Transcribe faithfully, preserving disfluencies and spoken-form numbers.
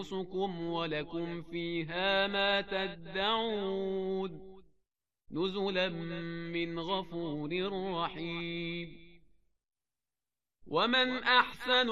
أنفسكم ولكم فيها ما تدعون نزلا من غفور رحيم. ومن أحسن